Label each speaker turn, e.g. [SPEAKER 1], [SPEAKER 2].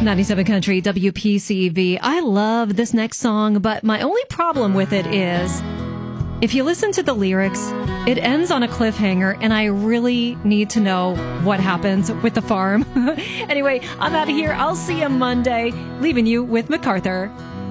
[SPEAKER 1] 97 Country WPCV. I love this next song, but my only problem with it is if you listen to the lyrics, it ends on a cliffhanger, and I really need to know what happens with the farm. Anyway, I'm out of here. I'll see you Monday, leaving you with MacArthur.